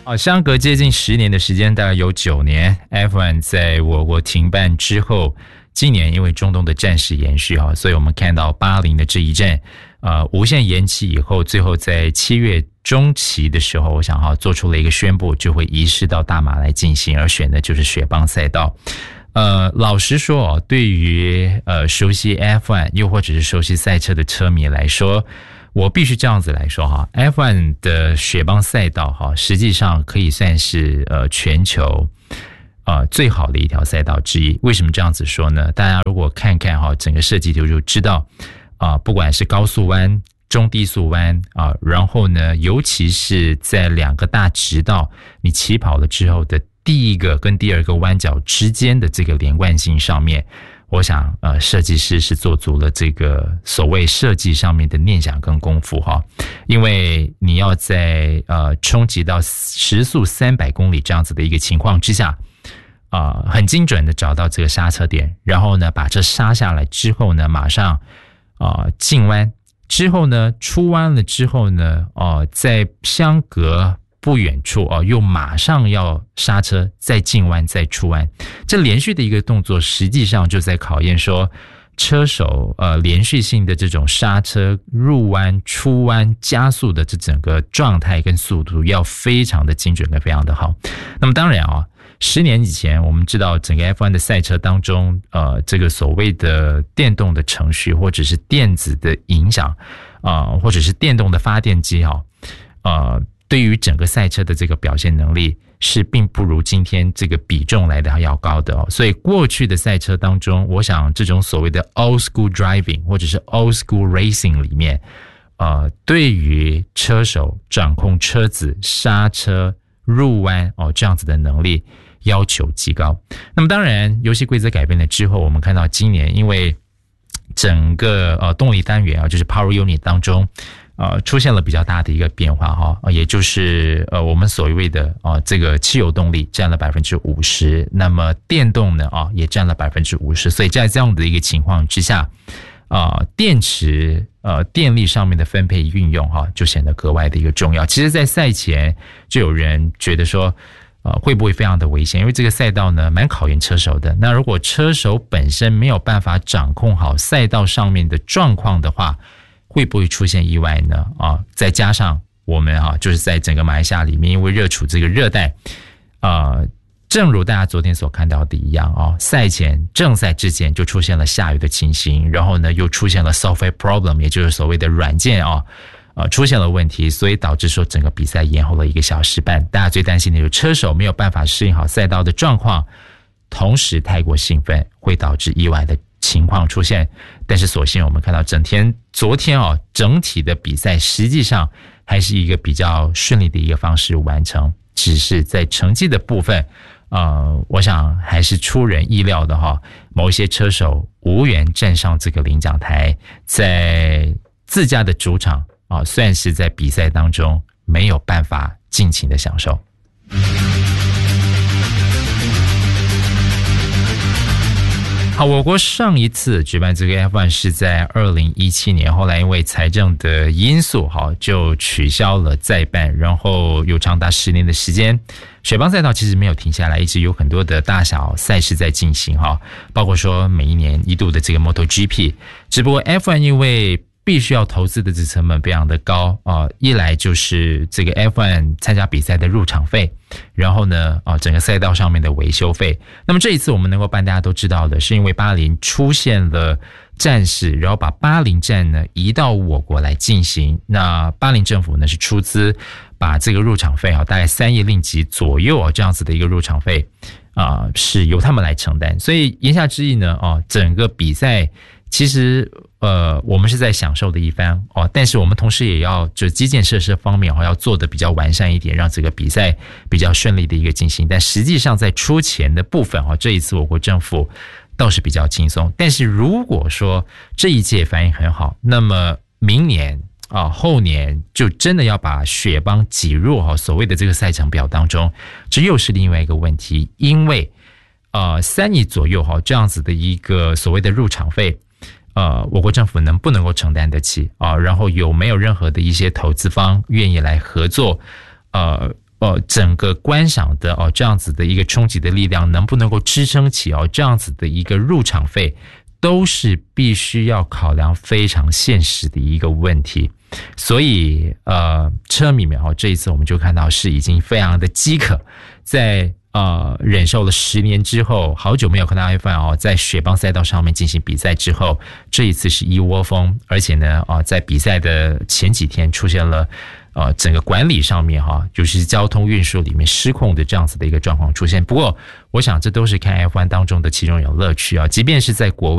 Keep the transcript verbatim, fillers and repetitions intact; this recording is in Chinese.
好，相隔接近十年的时间，大概有九年 F 一 在我国停办之后，今年因为中东的战事延续哈，所以我们看到巴林的这一站呃无限延期以后，最后在七月中期的时候，我想哈做出了一个宣布，就会移师到大马来进行，而选的就是雪邦赛道。呃，老实说哦，对于呃熟悉 F 一 又或者是熟悉赛车的车迷来说，我必须这样子来说哈 ，F 一 的雪邦赛道哈，实际上可以算是呃全球呃最好的一条赛道之一。为什么这样子说呢？大家如果看看哈整个设计图就知道啊、呃，不管是高速弯、中低速弯啊、呃，然后呢，尤其是在两个大直道你起跑了之后的第一个跟第二个弯角之间的这个连贯性上面。我想呃设计师是做足了这个所谓设计上面的念想跟功夫哈，因为你要在呃冲击到时速三百公里这样子的一个情况之下啊、呃，很精准的找到这个刹车点，然后呢把车刹下来之后呢马上啊、呃、进弯，之后呢出弯了之后呢哦、呃、在相隔不远处哦，又马上要刹车，再进弯，再出弯，这连续的一个动作，实际上就在考验说车手呃连续性的这种刹车、入弯、出弯、加速的这整个状态跟速度要非常的精准跟非常的好。那么当然啊、哦，十年以前我们知道整个 F 一 的赛车当中，呃，这个所谓的电动的程序或者是电子的影响啊、呃，或者是电动的发电机哈、哦，呃。对于整个赛车的这个表现能力是并不如今天这个比重来的还要高的哦，所以过去的赛车当中，我想这种所谓的 old school driving 或者是 old school racing 里面，呃，对于车手掌控车子、刹车、入弯哦这样子的能力要求极高。那么当然，游戏规则改变了之后，我们看到今年因为整个呃动力单元啊，就是 power unit 当中。呃，出现了比较大的一个变化哈，也就是呃我们所谓的啊、呃、这个汽油动力占了百分之五十，那么电动呢啊也占了百分之五十，所以在这样的一个情况之下，啊、呃、电池呃电力上面的分配运用哈、啊、就显得格外的一个重要。其实，在赛前就有人觉得说，呃会不会非常的危险？因为这个赛道呢蛮考验车手的。那如果车手本身没有办法掌控好赛道上面的状况的话，会不会出现意外呢？啊，再加上我们啊，就是在整个马来西亚里面，因为热处这个热带，啊，正如大家昨天所看到的一样啊，赛前正赛之前就出现了下雨的情形，然后呢又出现了 software problem， 也就是所谓的软件啊，呃出现了问题，所以导致说整个比赛延后了一个小时半。大家最担心的就是车手没有办法适应好赛道的状况，同时太过兴奋会导致意外的情况出现。但是所幸我们看到整天昨天哦，整体的比赛实际上还是一个比较顺利的一个方式完成，只是在成绩的部分呃，我想还是出人意料的哈，某一些车手无缘站上这个领奖台，在自家的主场啊，算是在比赛当中没有办法尽情的享受。好，我国上一次举办这个 F 一 是在二零一七年，后来因为财政的因素，好就取消了再办，然后有长达十年的时间，雪邦赛道其实没有停下来，一直有很多的大小赛事在进行哈，包括说每一年一度的这个 MotoGP， 只不过 F 一 因为必须要投资的这成本非常的高啊、呃，一来就是这个 F 一 参加比赛的入场费，然后呢啊、呃、整个赛道上面的维修费。那么这一次我们能够办，大家都知道的是因为巴林出现了战事，然后把巴林站呢移到我国来进行。那巴林政府呢是出资把这个入场费啊大概三亿令吉左右啊这样子的一个入场费啊、呃、是由他们来承担。所以言下之意呢啊、呃、整个比赛其实呃，我们是在享受的一番哦，但是我们同时也要就基建设施方面哦，要做的比较完善一点，让这个比赛比较顺利的一个进行。但实际上在出钱的部分哦，这一次我国政府倒是比较轻松。但是如果说这一届反应很好，那么明年啊后年就真的要把雪邦挤入哈所谓的这个赛程表当中，这又是另外一个问题，因为呃三亿左右哈这样子的一个所谓的入场费。呃，我国政府能不能够承担得起啊？然后有没有任何的一些投资方愿意来合作？呃， 呃，整个观赏的哦这样子的一个冲击的力量能不能够支撑起哦这样子的一个入场费，都是必须要考量非常现实的一个问题。所以呃，车迷们哦这一次我们就看到是已经非常的饥渴，在呃忍受了十年之后，好久没有看到 F 一 哦在雪邦赛道上面进行比赛之后，这一次是一窝蜂，而且呢啊、呃、在比赛的前几天出现了呃，整个管理上面哈，就是交通运输里面失控的这样子的一个状况出现。不过，我想这都是看 F 一 当中的其中有乐趣啊，即便是在国外。